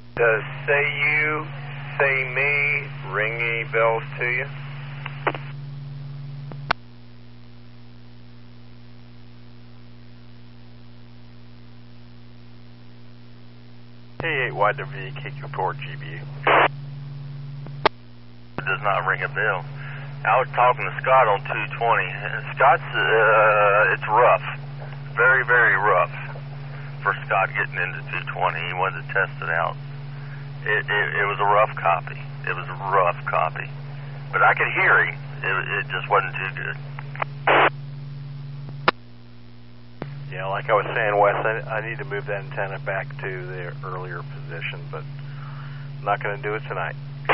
Does say you, say me, ring any bells to you? K8YW, KQ4 GBU. It does not ring a bell. I was talking to Scott on 220. Scott's, it's rough. Very, very rough for Scott getting into 220. He wanted to test it out. It was a rough copy. It was a rough copy. But I could hear him. It just wasn't too good. Yeah, like I was saying, Wes, I need to move that antenna back to the earlier position, but I'm not going to do it tonight.